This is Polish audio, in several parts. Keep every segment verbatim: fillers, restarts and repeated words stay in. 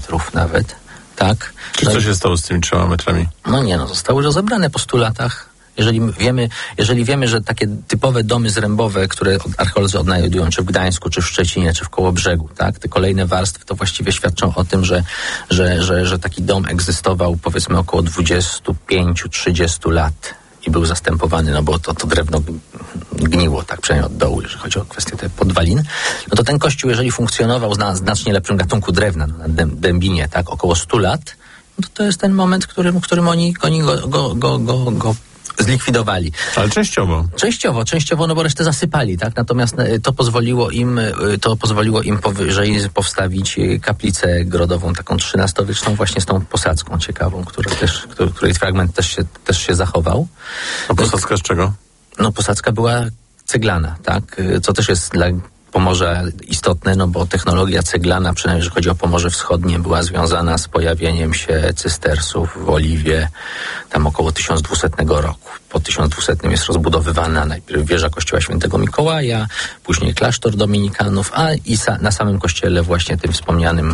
metrów nawet, tak. Czy co się stało z tymi trzema metrami? No nie, no zostały rozebrane po stu latach. Jeżeli wiemy, jeżeli wiemy, że takie typowe domy zrębowe, które archeolodzy odnajdują, czy w Gdańsku, czy w Szczecinie, czy w Kołobrzegu, tak, te kolejne warstwy, to właściwie świadczą o tym, że, że, że, że taki dom egzystował powiedzmy około dwudziestu pięciu do trzydziestu lat i był zastępowany, no bo to, to drewno gniło, tak przynajmniej od dołu, jeżeli chodzi o kwestię tych podwalin. No to ten kościół, jeżeli funkcjonował na znacznie lepszym gatunku drewna, na dębinie, tak, około stu lat, no to to jest ten moment, w którym, w którym oni, oni go, go, go, go, go zlikwidowali. Ale częściowo. Częściowo, częściowo, no bo resztę zasypali, tak? Natomiast to pozwoliło im, to pozwoliło im powyżej powstawić kaplicę grodową, taką trzynastowieczną, właśnie z tą posadzką ciekawą, która też, której fragment też się, też się zachował. A posadzka z czego? No posadzka była ceglana, tak? Co też jest dla Pomorza istotne, no bo technologia ceglana, przynajmniej jeżeli chodzi o Pomorze Wschodnie, była związana z pojawieniem się cystersów w Oliwie tam około tysiąc dwusetnego roku. Po tysiąc dwusetnym jest rozbudowywana najpierw wieża kościoła świętego Mikołaja, później klasztor dominikanów, a i sa, na samym kościele właśnie tym wspomnianym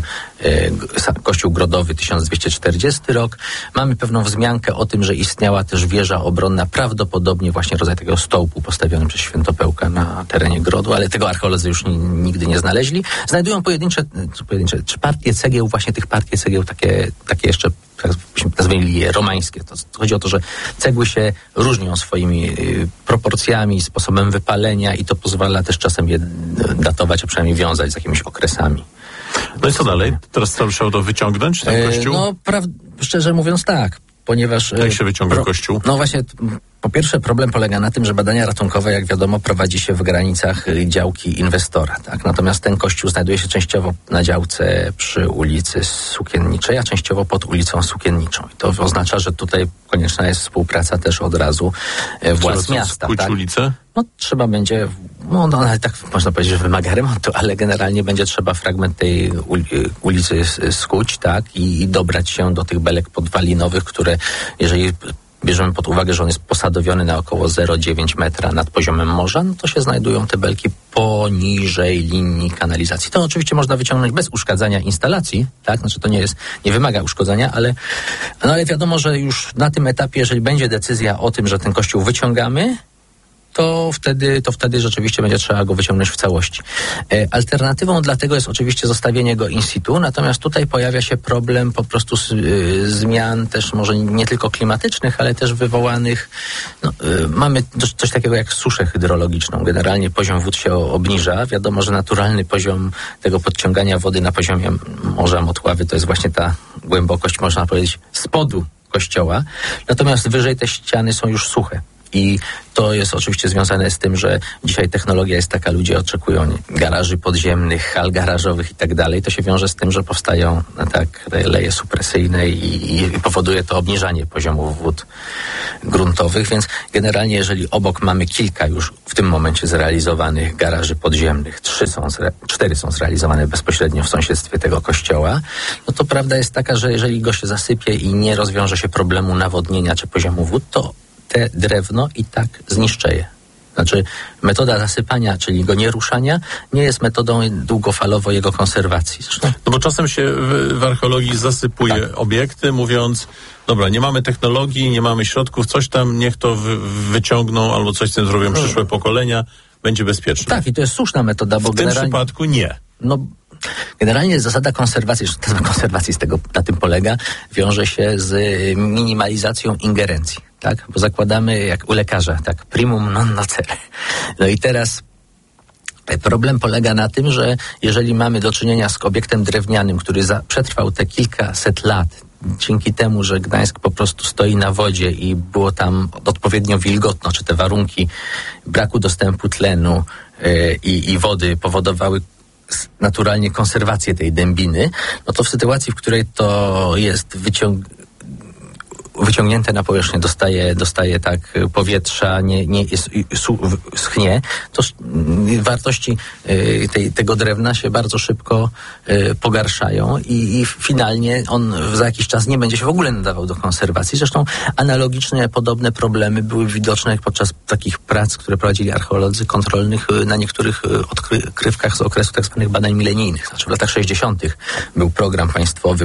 e, kościół grodowy tysiąc dwieście czterdziesty rok. Mamy pewną wzmiankę o tym, że istniała też wieża obronna, prawdopodobnie właśnie rodzaj takiego stołpu postawionym przez Świętopełka na terenie grodu, ale tego archeolodzy już n- nigdy nie znaleźli. Znajdują pojedyncze, pojedyncze czy partie cegieł, właśnie tych partie cegieł takie, takie jeszcze, byśmy nazwali je romańskie. To, to chodzi o to, że cegły się różnią swoimi y, proporcjami, sposobem wypalenia i to pozwala też czasem je datować, a przynajmniej wiązać z jakimiś okresami. No i co dalej? Teraz trzeba to wyciągnąć, ten kościół? E, no, pra- szczerze mówiąc tak, ponieważ... Jak się wyciąga pro- kościół? No właśnie, po pierwsze problem polega na tym, że badania ratunkowe, jak wiadomo, prowadzi się w granicach działki inwestora, tak? Natomiast ten kościół znajduje się częściowo na działce przy ulicy Sukienniczej, a częściowo pod ulicą Sukienniczą. I to oznacza, że tutaj konieczna jest współpraca też od razu władz trzeba miasta. Skuć tak? ulicę? No trzeba będzie, no, no ale tak można powiedzieć, że wymaga remontu, ale generalnie będzie trzeba fragment tej ulicy skuć, tak? I, i dobrać się do tych belek podwalinowych, które jeżeli bierzemy pod uwagę, że on jest posadowiony na około zero przecinek dziewięć metra nad poziomem morza, no to się znajdują te belki poniżej linii kanalizacji. To oczywiście można wyciągnąć bez uszkadzania instalacji, tak? Znaczy to nie jest, nie wymaga uszkodzenia, ale, no ale wiadomo, że już na tym etapie, jeżeli będzie decyzja o tym, że ten kościół wyciągamy, to wtedy, to wtedy rzeczywiście będzie trzeba go wyciągnąć w całości. E, alternatywą dla tego jest oczywiście zostawienie go in situ, natomiast tutaj pojawia się problem po prostu z, y, zmian też może nie tylko klimatycznych, ale też wywołanych, no, y, mamy coś takiego jak suszę hydrologiczną. Generalnie poziom wód się obniża. Wiadomo, że naturalny poziom tego podciągania wody na poziomie Morza Motławy to jest właśnie ta głębokość, można powiedzieć, spodu kościoła. Natomiast wyżej te ściany są już suche. I to jest oczywiście związane z tym, że dzisiaj technologia jest taka, ludzie oczekują garaży podziemnych, hal garażowych i tak dalej. To się wiąże z tym, że powstają no tak, leje supresyjne i, i powoduje to obniżanie poziomu wód gruntowych, więc generalnie jeżeli obok mamy kilka już w tym momencie zrealizowanych garaży podziemnych, trzy są, zre, cztery są zrealizowane bezpośrednio w sąsiedztwie tego kościoła, no to prawda jest taka, że jeżeli go się zasypie i nie rozwiąże się problemu nawodnienia czy poziomu wód, to te drewno i tak zniszczeje. Znaczy metoda zasypania, czyli go nieruszania, nie jest metodą długofalowo jego konserwacji. Zresztą... No bo czasem się w, w archeologii zasypuje tak. obiekty, mówiąc, dobra, nie mamy technologii, nie mamy środków, coś tam, niech to wy, wyciągną albo coś z tym zrobią hmm. przyszłe pokolenia, będzie bezpieczne. Tak, i to jest słuszna metoda, bo w generalnie... tym przypadku nie. No, generalnie zasada konserwacji, konserwacji z tego, na tym polega, wiąże się z minimalizacją ingerencji, tak? Bo zakładamy, jak u lekarza, tak, primum non nocere. No i teraz problem polega na tym, że jeżeli mamy do czynienia z obiektem drewnianym, który za, przetrwał te kilkaset lat, dzięki temu, że Gdańsk po prostu stoi na wodzie i było tam odpowiednio wilgotno, czy te warunki braku dostępu tlenu yy, i, i wody powodowały naturalnie konserwację tej dębiny, no to w sytuacji, w której to jest wyciąg... wyciągnięte na powierzchnię dostaje, dostaje tak powietrza, nie, nie jest, su, schnie, to wartości tej, tego drewna się bardzo szybko pogarszają i, i finalnie on za jakiś czas nie będzie się w ogóle nadawał do konserwacji. Zresztą analogiczne, podobne problemy były widoczne jak podczas takich prac, które prowadzili archeolodzy kontrolnych na niektórych odkrywkach z okresu tak zwanych badań milenijnych. Znaczy w latach sześćdziesiątych był program państwowy